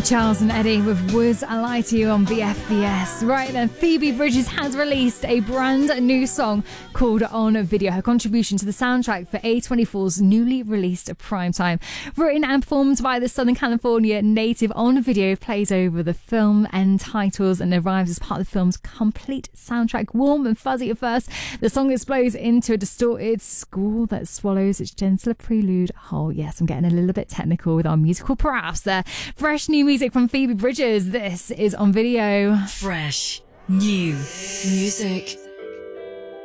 Charles and Eddie with Would I Lie to You on BFBS. Right then, Phoebe Bridgers has released a brand new song called On Video, her contribution to the soundtrack for A24's newly released Primetime. Written and performed by the Southern California native, On Video plays over the film end titles and arrives as part of the film's complete soundtrack. Warm and fuzzy at first, the song explodes into a distorted score that swallows its gentler prelude whole. Yes, I'm getting a little bit technical with our musical props there. Fresh new music from Phoebe Bridgers. This is On Video. Fresh new music.